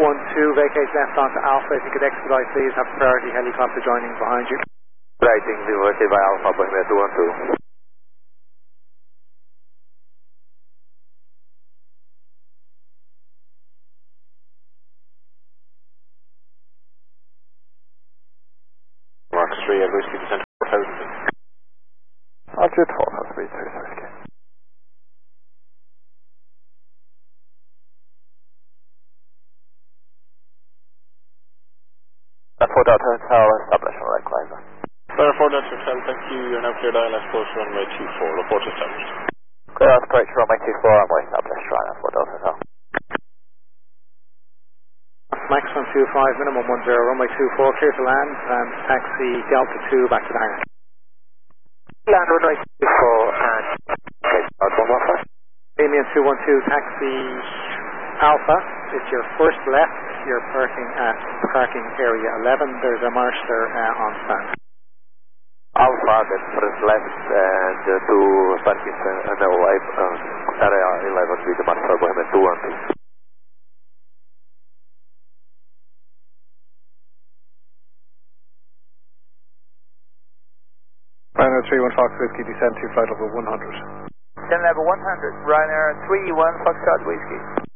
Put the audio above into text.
vacate left onto Alpha. If you could expedite, please. Have priority helicopter joining behind you. Writing, vacate by Alpha, Bohemia 212. Mark 3 at Whiskey Descent 4000. Roger, 12 speed 3 Whiskey. That's 4 Delta Hotel, establish on right climber. Sir 4 Delta Hotel, thank you. You're now cleared ILS course runway 24. Report established. Clear approach runway 24, runway established, right, 4 Delta Hotel. Maximum 25, minimum 10, runway 24, clear to land, and taxi Delta 2 back to the hangar. Land runway 24 and... Okay, start 115. Alien 212, taxi Alpha. It's your first left. You're parking at parking area 11. There's a marshaller on stand. Alpha, then first left and to parking area 11 with the master Bohemia 212. Ryanair 31 Fox Whiskey, descend to flight level 100. Descend level 100, Ryanair 31 Foxtrot Whiskey.